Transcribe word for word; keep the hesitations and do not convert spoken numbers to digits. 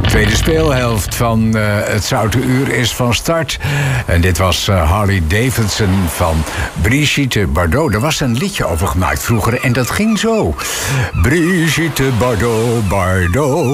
tweede speelhelft van uh, het Zoute Uur is van start. En dit was uh, Harley Davidson van Brigitte Bardot. Er was een liedje over gemaakt vroeger en dat ging zo. Brigitte Bardot, Bardot.